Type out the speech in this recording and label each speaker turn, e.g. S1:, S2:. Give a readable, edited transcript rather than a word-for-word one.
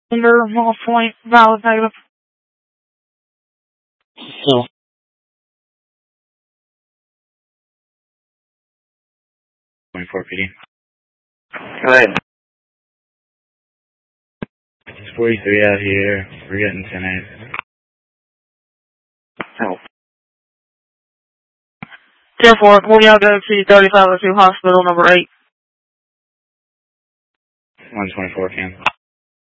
S1: Under North Point, valid negative.
S2: So. 24 PD.
S3: Go ahead.
S2: It's 43 out here. We're getting 10-8.
S3: Help.
S1: 10-4, moving out to C3502 Hospital number 8.
S2: 124 can.